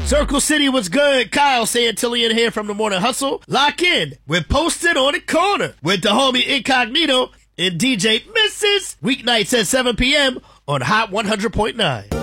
Circle City was good. Kyle Santillian here from the Morning Hustle. Lock in. We're posted on the corner with the homie Incognito and DJ Mrs. Weeknights at 7 p.m. on Hot 100.9.